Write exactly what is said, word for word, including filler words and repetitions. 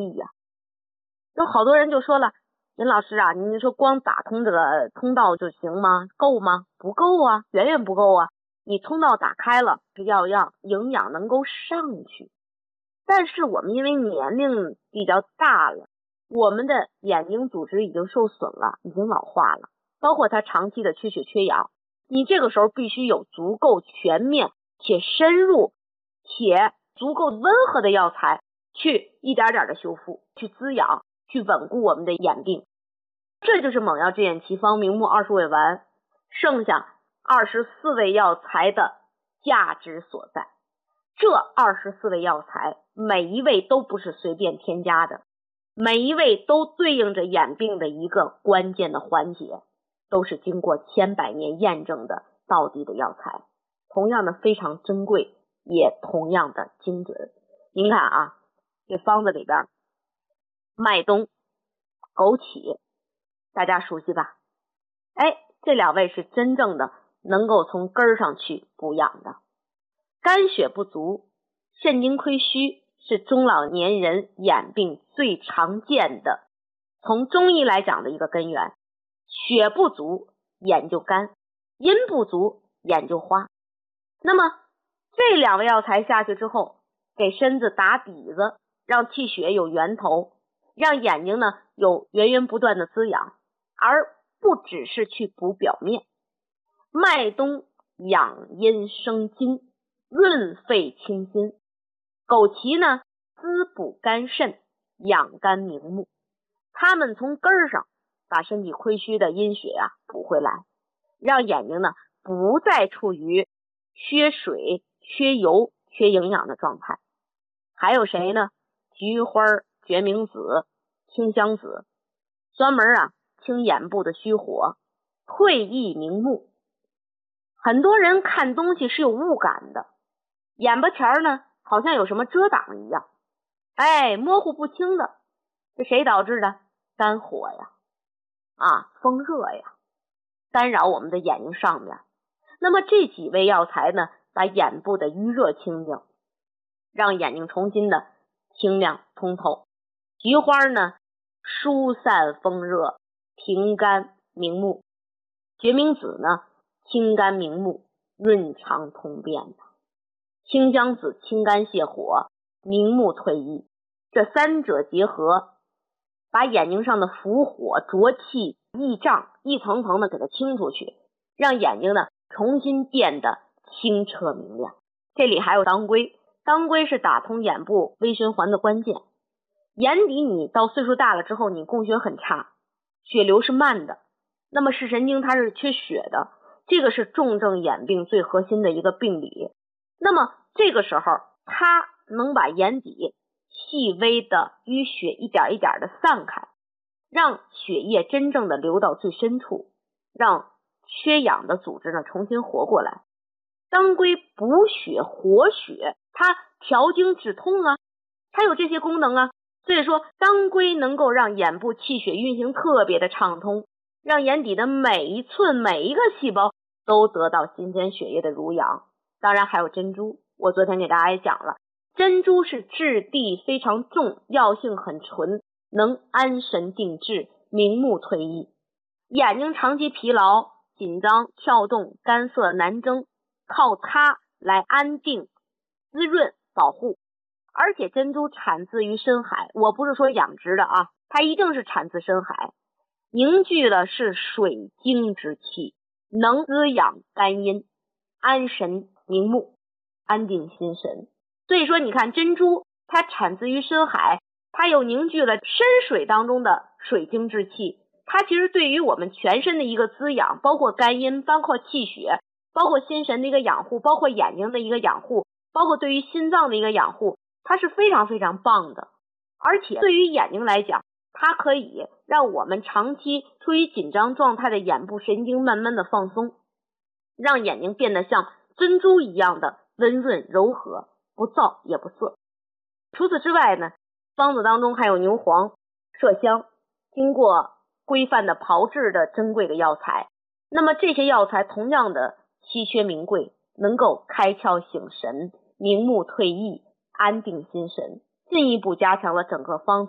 地呀。有好多人就说了，任老师啊，你说光打通这个通道就行吗？够吗？不够啊，远远不够啊。你通道打开了，是要让营养能够上去。但是我们因为年龄比较大了，我们的眼睛组织已经受损了，已经老化了，包括它长期的缺血缺氧，你这个时候必须有足够全面且深入且足够温和的药材去一点点的修复，去滋养，去稳固我们的眼病。这就是猛药支眼奇方明目二十味丸剩下二十四味药材的价值所在。这二十四味药材每一味都不是随便添加的，每一味都对应着眼病的一个关键的环节，都是经过千百年验证的道地的药材，同样的非常珍贵，也同样的精准。您看啊，这方子里边麦冬、枸杞大家熟悉吧？哎，这两味是真正的能够从根儿上去补养的。肝血不足、肾精亏虚是中老年人眼病最常见的，从中医来讲的一个根源。血不足，眼就干；阴不足，眼就花。那么这两味药材下去之后，给身子打底子，让气血有源头，让眼睛呢有源源不断的滋养，而不只是去补表面。麦冬养阴生津，润肺清心；枸杞呢滋补肝肾，养肝明目。它们从根儿上把身体亏虚的阴血啊补回来，让眼睛呢不再处于缺水、缺油、缺营养的状态。还有谁呢？菊花、决明子、清香子，专门啊清眼部的虚火，退翳明目。很多人看东西是有误感的，眼巴前呢好像有什么遮挡一样，哎，模糊不清的，这谁导致的？肝火呀，啊，风热呀，干扰我们的眼睛上面。那么这几味药材呢，把眼部的淤热清净，让眼睛重新的清亮通透。菊花呢，疏散风热，平肝明目；决明子呢，清肝明目，润肠通便的；清香子清肝泻火，明目退翳。这三者结合，把眼睛上的浮火、浊气、翳胀一层层的给它清出去，让眼睛呢重新变得清澈明亮。这里还有当归，当归是打通眼部微循环的关键。眼底你到岁数大了之后，你供血很差，血流是慢的，那么视神经它是缺血的，这个是重症眼病最核心的一个病理。那么这个时候它能把眼底细微的淤血一点一点的散开，让血液真正的流到最深处，让缺氧的组织呢重新活过来。当归补血活血，它调经止痛啊，它有这些功能啊。所以说当归能够让眼部气血运行特别的畅通，让眼底的每一寸每一个细胞都得到新鲜血液的濡养。当然还有珍珠，我昨天给大家也讲了，珍珠是质地非常重，药性很纯，能安神定志，明目退翳。眼睛长期疲劳、紧张、跳动、干涩难睁，靠它来安定、滋润、保护。而且珍珠产自于深海，我不是说养殖的啊，它一定是产自深海，凝聚了是水晶之气，能滋养肝阴，安神明目，安定心神。所以说你看珍珠它产自于深海，它又凝聚了深水当中的水晶之气，它其实对于我们全身的一个滋养，包括肝阴，包括气血，包括心神的一个养护，包括眼睛的一个养护，包括对于心脏的一个养护，它是非常非常棒的。而且对于眼睛来讲，它可以让我们长期处于紧张状态的眼部神经慢慢的放松，让眼睛变得像珍珠一样的温润柔和，不燥也不涩。除此之外呢，方子当中还有牛黄、麝香，经过规范的炮制的珍贵的药材。那么这些药材同样的稀缺名贵，能够开窍醒神，明目退翳，安定心神，进一步加强了整个方